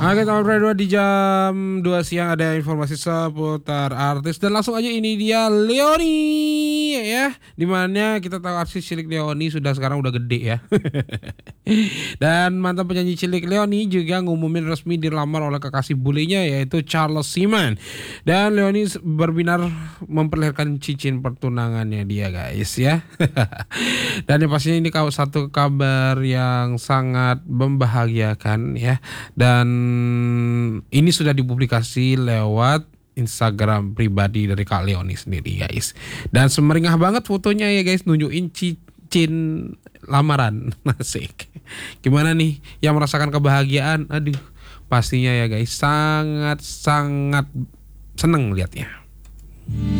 Oke, tahun kedua di jam 2 siang ada informasi seputar artis dan langsung aja ini dia Leoni ya. Dimana kita tahu artis cilik Leoni sudah sekarang udah gede ya. Dan mantan penyanyi cilik Leoni juga ngumumin resmi dilamar oleh kekasih bulenya yaitu Charles Siman. Dan Leoni berbinar memperlihatkan cincin pertunangannya dia guys ya. Dan yang pastinya ini satu kabar yang sangat membahagiakan ya. Dan ini sudah dipublikasi lewat Instagram pribadi dari Kak Leoni sendiri guys. Dan semeringah banget fotonya ya guys, nunjukin cincin lamaran. Asik. Gimana nih yang merasakan kebahagiaan? Aduh, pastinya ya guys sangat-sangat seneng liatnya.